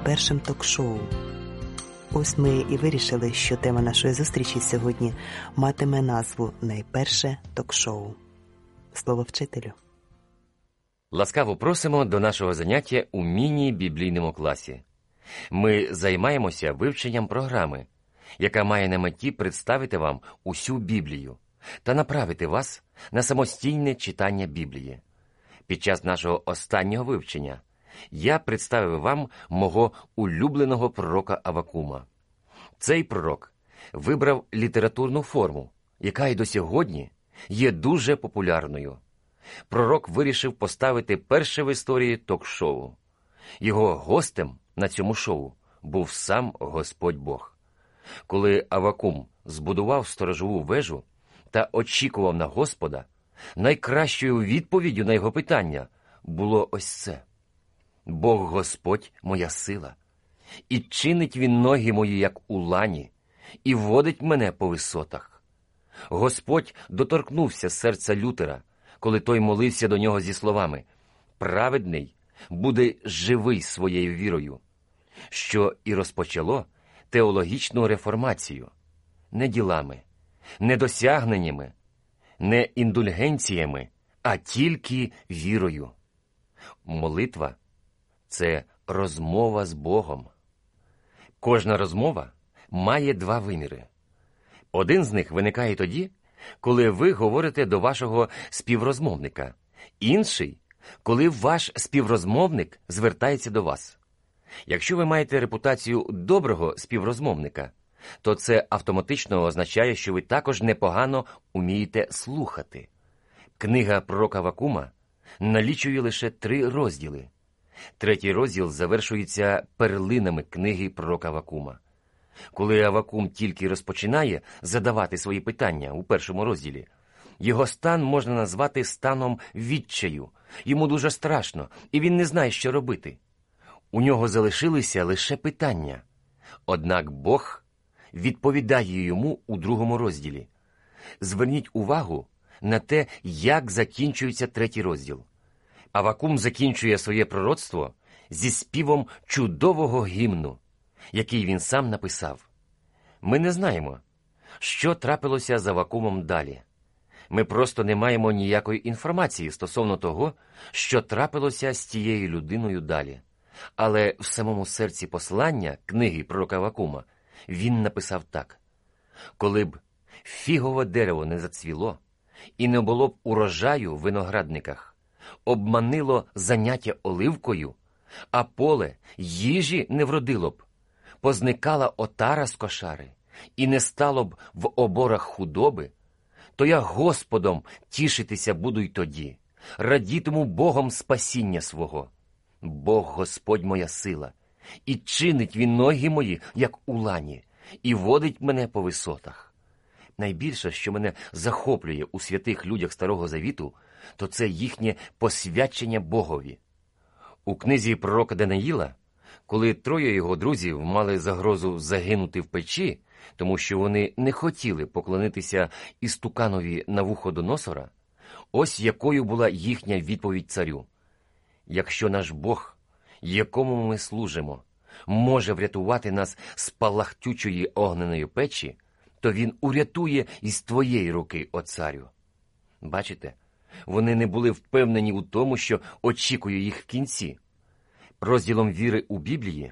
найпершим ток-шоу. Ось ми і вирішили, що тема нашої зустрічі сьогодні матиме назву «Найперше ток-шоу». Слово вчителю. Ласкаво просимо до нашого заняття у міні-біблійному класі. Ми займаємося вивченням програми, яка має на меті представити вам усю Біблію та направити вас на самостійне читання Біблії. Під час нашого останнього вивчення я представив вам мого улюбленого пророка Аввакума. Цей пророк вибрав літературну форму, яка й до сьогодні є дуже популярною. Пророк вирішив поставити перше в історії ток-шоу. Його гостем на цьому шоу був сам Господь Бог. Коли Аввакум збудував сторожову вежу та очікував на Господа, найкращою відповіддю на його питання було ось це. «Бог Господь – моя сила, і чинить він ноги мої, як у лані, і водить мене по висотах». Господь доторкнувся серця Лютера, коли той молився до нього зі словами «Праведний буде живий своєю вірою», що і розпочало теологічну реформацію. Не ділами, не досягненнями, не індульгенціями, а тільки вірою. Молитва – це розмова з Богом. Кожна розмова має два виміри. Один з них виникає тоді, коли ви говорите до вашого співрозмовника. Інший – коли ваш співрозмовник звертається до вас. Якщо ви маєте репутацію доброго співрозмовника, то це автоматично означає, що ви також непогано умієте слухати. Книга пророка Аввакума налічує лише 3 розділи. 3-й розділ завершується перлинами книги пророка Аввакума. Коли Аввакум тільки розпочинає задавати свої питання у 1-му розділі, його стан можна назвати станом відчаю. Йому дуже страшно, і він не знає, що робити. У нього залишилися лише питання. Однак Бог відповідає йому у 2-му розділі. Зверніть увагу на те, як закінчується 3-й розділ. Аввакум закінчує своє пророцтво зі співом чудового гімну, який він сам написав. Ми не знаємо, що трапилося з Аввакумом далі. Ми просто не маємо ніякої інформації стосовно того, що трапилося з тією людиною далі. Але в самому серці послання книги пророка Аввакума він написав так. «Коли б фігове дерево не зацвіло, і не було б урожаю в виноградниках, обманило заняття оливкою, а поле їжі не вродило б, позникала отара з кошари, і не стало б в оборах худоби, то я Господом тішитися буду й тоді, радітиму Богом спасіння свого. Бог Господь моя сила, і чинить він ноги мої, як у лані, і водить мене по висотах». Найбільше, що мене захоплює у святих людях Старого Завіту, то це їхнє посвячення Богові. У книзі пророка Даниїла, коли 3 його друзів мали загрозу загинути в печі, тому що вони не хотіли поклонитися істуканові Навуходоносора, ось якою була їхня відповідь царю. «Якщо наш Бог, якому ми служимо, може врятувати нас з палахтючої огненої печі, то він урятує із твоєї руки, о царю». Бачите, вони не були впевнені у тому, що очікує їх в кінці. Розділом віри у Біблії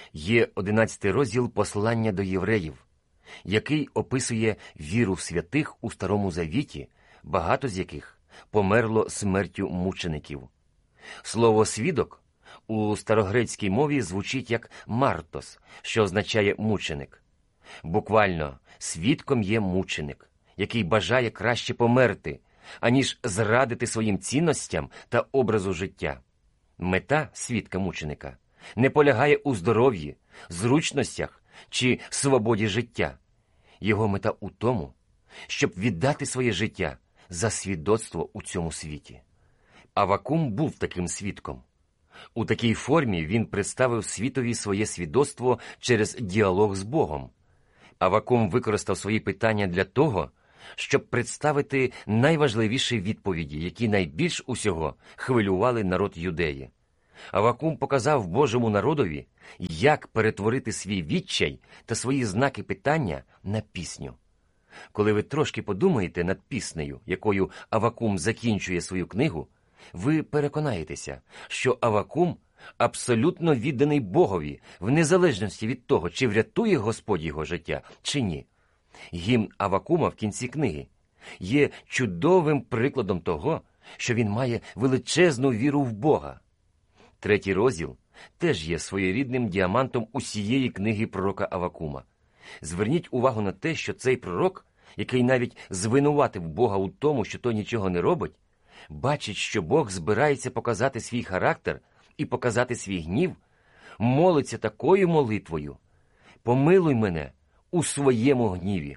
є 11-й розділ послання до євреїв, який описує віру в святих у Старому Завіті, багато з яких померло смертю мучеників. Слово «свідок» у старогрецькій мові звучить як «мартос», що означає «мученик». Буквально, свідком є мученик, який бажає краще померти, аніж зрадити своїм цінностям та образу життя. Мета свідка-мученика не полягає у здоров'ї, зручностях чи свободі життя. Його мета у тому, щоб віддати своє життя за свідоцтво у цьому світі. Аввакум був таким свідком. У такій формі він представив світові своє свідоцтво через діалог з Богом. Аввакум використав свої питання для того, щоб представити найважливіші відповіді, які найбільш усього хвилювали народ Юдеї. Авакум показав Божому народові, як перетворити свій відчай та свої знаки питання на пісню. Коли ви трошки подумаєте над піснею, якою Авакум закінчує свою книгу, ви переконаєтеся, що Авакум абсолютно відданий Богові, в незалежності від того, чи врятує Господь його життя, чи ні. Гімн Авакума в кінці книги є чудовим прикладом того, що він має величезну віру в Бога. 3 розділ теж є своєрідним діамантом усієї книги пророка Авакума. Зверніть увагу на те, що цей пророк, який навіть звинуватив Бога у тому, що той нічого не робить, бачить, що Бог збирається показати свій характер і показати свій гнів, молиться такою молитвою: «Помилуй мене у своєму гніві».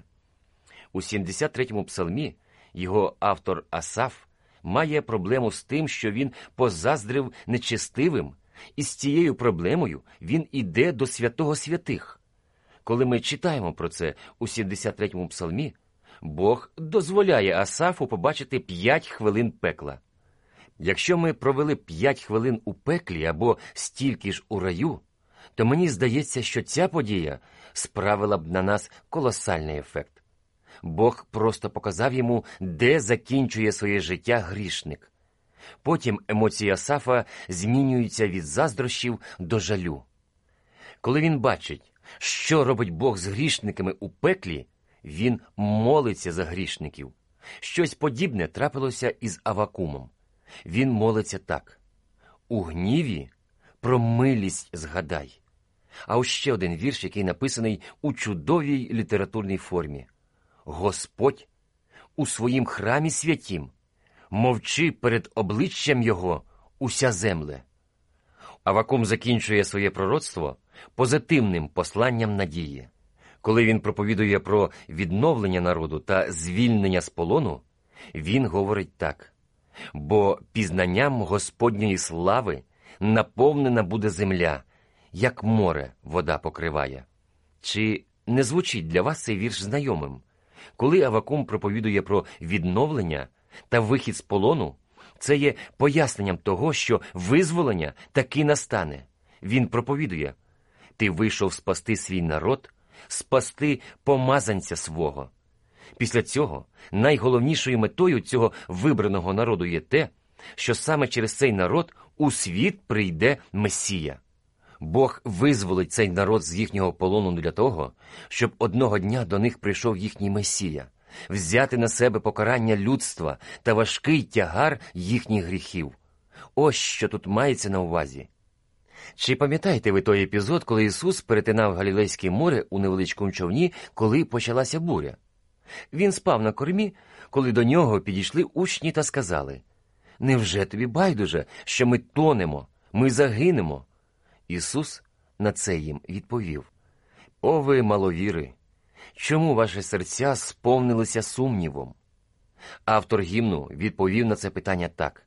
У 73-му псалмі його автор Асаф має проблему з тим, що він позаздрив нечестивим, і з цією проблемою він іде до святого святих. Коли ми читаємо про це у 73-му псалмі, Бог дозволяє Асафу побачити 5 хвилин пекла. Якщо ми провели 5 хвилин у пеклі або стільки ж у раю, то мені здається, що ця подія справила б на нас колосальний ефект. Бог просто показав йому, де закінчує своє життя грішник. Потім емоції Асафа змінюються від заздрощів до жалю. Коли він бачить, що робить Бог з грішниками у пеклі, він молиться за грішників. Щось подібне трапилося із Авакумом. Він молиться так: «У гніві про милість згадай». А ось ще один вірш, який написаний у чудовій літературній формі: «Господь у своїм храмі святім, мовчи перед обличчям його уся земле». Авакум закінчує своє пророцтво позитивним посланням надії. Коли він проповідує про відновлення народу та звільнення з полону, він говорить так: «Бо пізнанням Господньої слави наповнена буде земля, як море вода покриває». Чи не звучить для вас цей вірш знайомим? Коли Авакум проповідує про відновлення та вихід з полону, це є поясненням того, що визволення таки настане. Він проповідує: «Ти вийшов спасти свій народ, спасти помазанця свого». Після цього найголовнішою метою цього вибраного народу є те, що саме через цей народ у світ прийде Месія. Бог визволить цей народ з їхнього полону для того, щоб одного дня до них прийшов їхній Месія, взяти на себе покарання людства та важкий тягар їхніх гріхів. Ось що тут мається на увазі. Чи пам'ятаєте ви той епізод, коли Ісус перетинав Галілейське море у невеличкому човні, коли почалася буря? Він спав на кормі, коли до нього підійшли учні та сказали: «Невже тобі байдуже, що ми тонемо, ми загинемо?» Ісус на це їм відповів: «О ви маловіри! Чому ваші серця сповнилися сумнівом?» Автор гімну відповів на це питання так: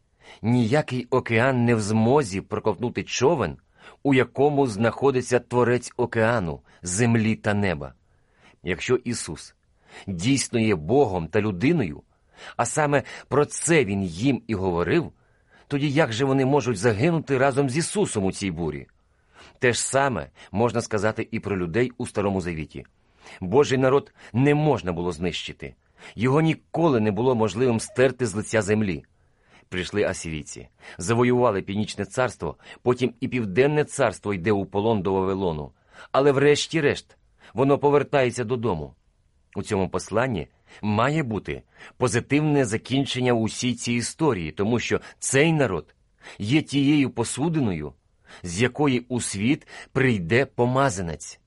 «Ніякий океан не в змозі проковтнути човен, у якому знаходиться Творець океану, землі та неба». Якщо Ісус дійсно є Богом та людиною, а саме про це Він їм і говорив, тоді як же вони можуть загинути разом з Ісусом у цій бурі? Те ж саме можна сказати і про людей у Старому Завіті. Божий народ не можна було знищити. Його ніколи не було можливим стерти з лиця землі. Прийшли асирійці, завоювали Північне царство, потім і Південне царство йде у полон до Вавилону. Але врешті-решт воно повертається додому. У цьому посланні має бути позитивне закінчення усій цій історії, тому що цей народ є тією посудиною, з якої у світ прийде помазанець.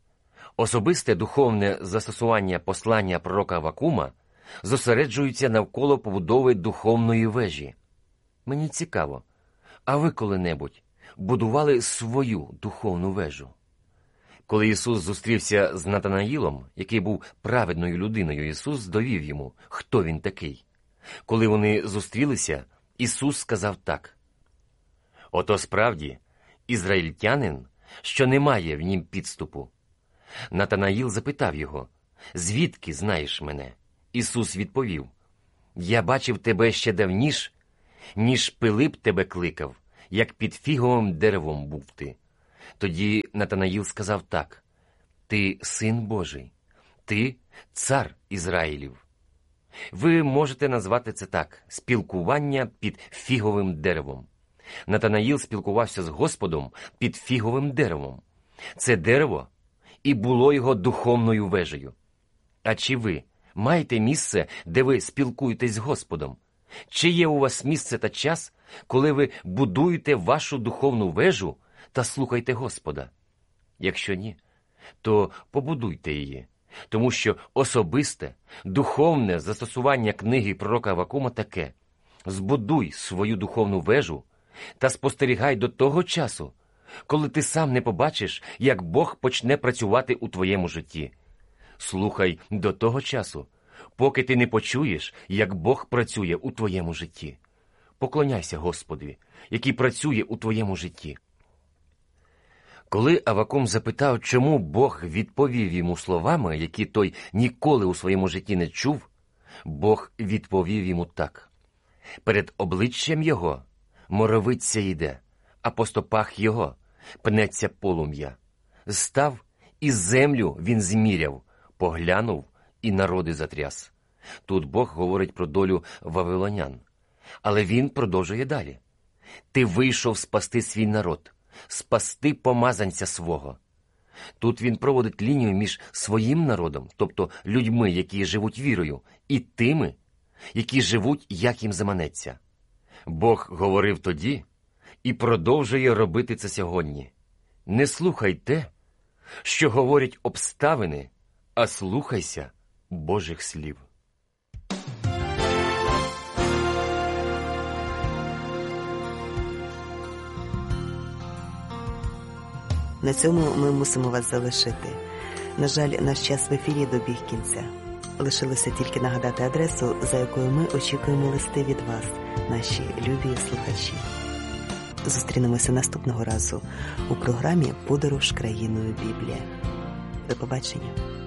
Особисте духовне застосування послання пророка Авакума зосереджується навколо побудови духовної вежі. Мені цікаво, а ви коли-небудь будували свою духовну вежу? Коли Ісус зустрівся з Натанаїлом, який був праведною людиною, Ісус довів йому, хто він такий. Коли вони зустрілися, Ісус сказав так: «Ото справді ізраїльтянин, що не має в нім підступу». Натанаїл запитав його: «Звідки знаєш мене?» Ісус відповів: «Я бачив тебе ще давніш, ніж Пилип тебе кликав, як під фіговим деревом був ти. Тоді Натанаїл сказав так: «Ти син Божий, ти цар Ізраїлів». Ви можете назвати це так – спілкування під фіговим деревом. Натанаїл спілкувався з Господом під фіговим деревом. Це дерево і було його духовною вежею. А чи ви маєте місце, де ви спілкуєтесь з Господом? Чи є у вас місце та час, коли ви будуєте вашу духовну вежу та слухаєте Господа? Якщо ні, то побудуйте її, тому що особисте, духовне застосування книги пророка Аввакума таке: збудуй свою духовну вежу та спостерігай до того часу, коли ти сам не побачиш, як Бог почне працювати у твоєму житті. Слухай до того часу, поки ти не почуєш, як Бог працює у твоєму житті. Поклоняйся Господові, який працює у твоєму житті. Коли Аввакум запитав, чому Бог відповів йому словами, які той ніколи у своєму житті не чув, Бог відповів йому так: «Перед обличчям його моровиця йде, а по стопах його пнеться полум'я. Став, і землю він зміряв, поглянув, і народи затряс». Тут Бог говорить про долю вавилонян. Але він продовжує далі: «Ти вийшов спасти свій народ, спасти помазанця свого». Тут він проводить лінію між своїм народом, тобто людьми, які живуть вірою, і тими, які живуть, як їм заманеться. Бог говорив тоді і продовжує робити це сьогодні. Не слухай те, що говорять обставини, а слухайся Божих слів. На цьому ми мусимо вас залишити. На жаль, наш час в ефірі добіг кінця. Лишилося тільки нагадати адресу, за якою ми очікуємо листи від вас, наші любі слухачі. Зустрінемося наступного разу у програмі «Подорож країною Біблія». До побачення.